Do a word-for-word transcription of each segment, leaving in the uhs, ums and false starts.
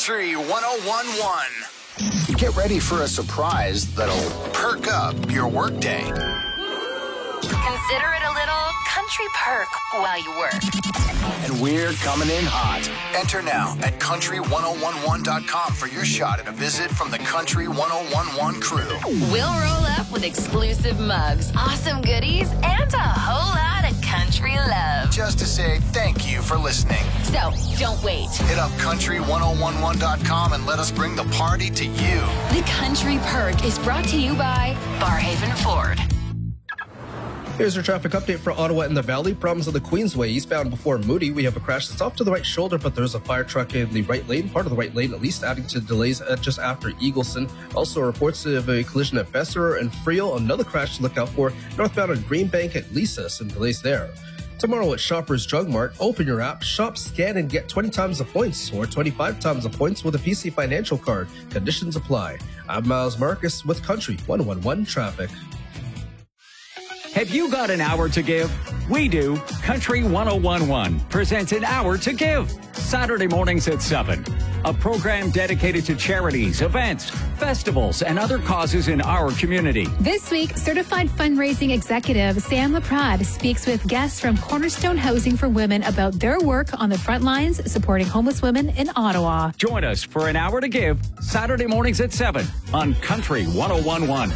Country one oh one point one. Get ready for a surprise that'll perk up your workday. Consider it a little country perk while you work. And we're coming in hot. Enter now at country one oh one one dot com for your shot at a visit from the Country one oh one one crew. We'll roll up with exclusive mugs, awesome goodies, and a whole lot of country love. Just to say thank you for listening. So, don't wait. Hit up country one oh one one dot com and let us bring the party to you. The Country Perk is brought to you by Barhaven Ford. Here's your traffic update for Ottawa and the Valley. Problems on the Queensway eastbound before Moody. We have a crash that's off to the right shoulder, but there's a fire truck in the right lane, part of the right lane at least, adding to delays at just after Eagleson. Also reports of a collision at Besserer and Friel. Another crash to look out for northbound on Greenbank at Lisa. Some delays there. Tomorrow at Shoppers Drug Mart, open your app, shop, scan, and get twenty times the points or twenty-five times the points with a P C Financial card. Conditions apply. I'm Miles Marcus with Country one oh one one Traffic. Have you got an hour to give? We do. Country one oh one point one presents An Hour to Give. Saturday mornings at seven. A program dedicated to charities, events, festivals, and other causes in our community. This week, certified fundraising executive Sam LaPrade speaks with guests from Cornerstone Housing for Women about their work on the front lines supporting homeless women in Ottawa. Join us for An Hour to Give, Saturday mornings at seven on Country one oh one point one.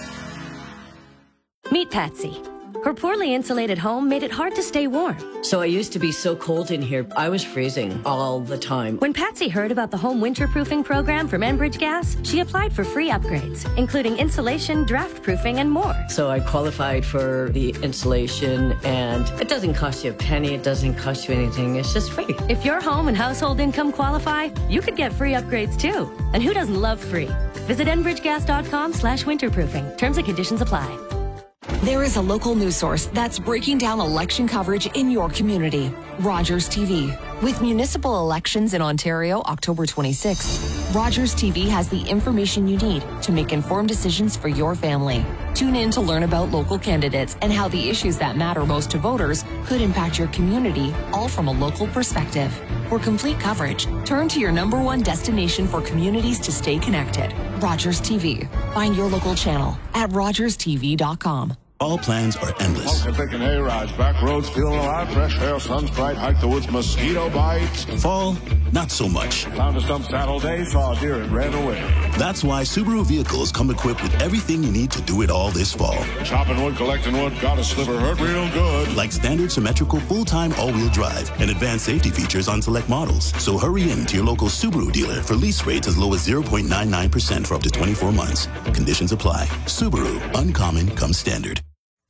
Meet Patsy. Her poorly insulated home made it hard to stay warm. So I used to be so cold in here, I was freezing all the time. When Patsy heard about the home winterproofing program from Enbridge Gas, she applied for free upgrades, including insulation, draft proofing, and more. So I qualified for the insulation, and it doesn't cost you a penny. It doesn't cost you anything. It's just free. If your home and household income qualify, you could get free upgrades too. And who doesn't love free? Visit enbridgegas.com slash winterproofing. Terms and conditions apply. There is a local news source that's breaking down election coverage in your community. Rogers T V. With municipal elections in Ontario October twenty-sixth, Rogers T V has the information you need to make informed decisions for your family. Tune in to learn about local candidates and how the issues that matter most to voters could impact your community, all from a local perspective. For complete coverage, turn to your number one destination for communities to stay connected. Rogers T V. Find your local channel at rogers t v dot com. All plans are endless. Pumpkin picking hay rides, back roads, feeling alive, fresh air, sun's bright, hike the woods, mosquito bites. Fall, not so much. Found a stump saddle day, saw a deer and ran away. That's why Subaru vehicles come equipped with everything you need to do it all this fall. Chopping wood, collecting wood, got a sliver, hurt real good. Like standard symmetrical full-time all-wheel drive and advanced safety features on select models. So hurry in to your local Subaru dealer for lease rates as low as zero point nine nine percent for up to twenty-four months. Conditions apply. Subaru, uncommon comes standard.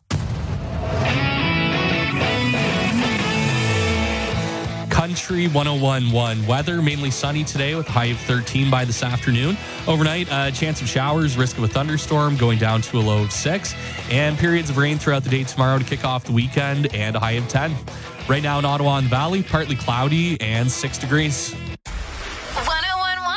Country one oh one point one. Weather mainly sunny today with a high of thirteen by this afternoon. Overnight, a uh, chance of showers, risk of a thunderstorm going down to a low of six. And periods of rain throughout the day tomorrow to kick off the weekend and a high of ten. Right now in Ottawa and the Valley, partly cloudy and six degrees.